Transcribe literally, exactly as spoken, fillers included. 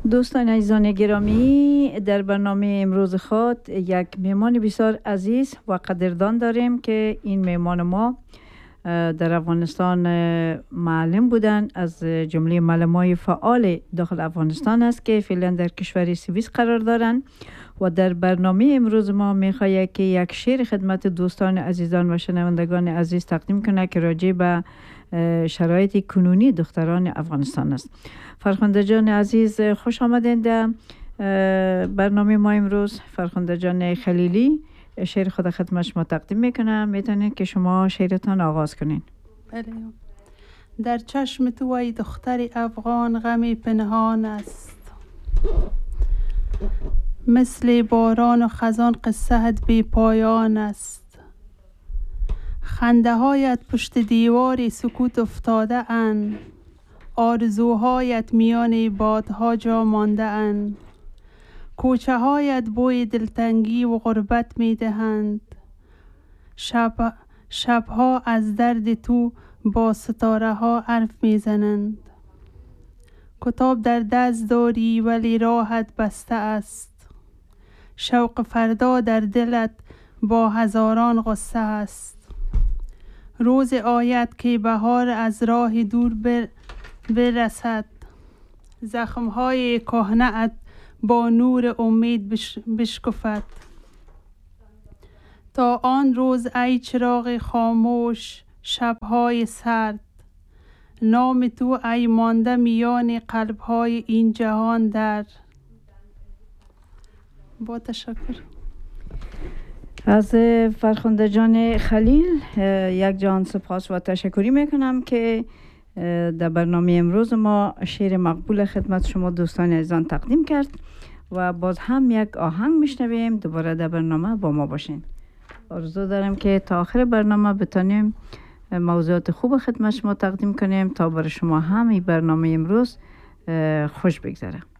دوستان عزیزان گرامی، در برنامه امروز خود یک مهمان بسیار عزیز و قدردان داریم که این مهمان ما در افغانستان معلم بودن، از جمله معلمای فعال داخل افغانستان است که فعلا در کشور سوئیس قرار دارند و در برنامه امروز ما میخواهیم که یک شعر خدمت دوستان عزیزان و شنوندگان عزیز تقدیم کنه که راجع به شرایط کنونی دختران افغانستان است. فرخنده جان عزیز، خوش آمدین در برنامه ما امروز. فرخنده جان خلیلی شعر خود خدمت شما تقدیم میکنم، میتونید که شما شعرتان آغاز کنین. بله. در چشم تو ای دختر افغان غمی پنهان است، مثل باران و خزان قصه‌ات بی پایان است. خنده هایت پشت دیواری سکوت افتاده اند، آرزوهایت میان بادها جا مانده اند. کوچه هایت بوی دلتنگی و غربت می دهند، شب شبها از درد تو با ستاره ها حرف می زنند. کتاب در دست داری ولی راحت بسته است، شوق فردا در دلت با هزاران غصه است. روز آید که بهار از راه دور بر برسد، زخمهای کهنه‌ات با نور امید بش بشکفد. تا آن روز ای چراغ خاموش شبهای سرد، نام تو ای مانده میان قلبهای این جهان در. با تشکر از فرخنده جان خلیل یک جان سپاس و تشکری میکنم که در برنامه امروز ما شعر مقبول خدمت شما دوستان عزیزان تقدیم کرد و باز هم یک آهنگ میشنویم. دوباره در برنامه با ما باشین. آرزو دارم که تا آخر برنامه بتانیم موضوعات خوب خدمت شما تقدیم کنیم تا برای شما هم این برنامه امروز خوش بگذره.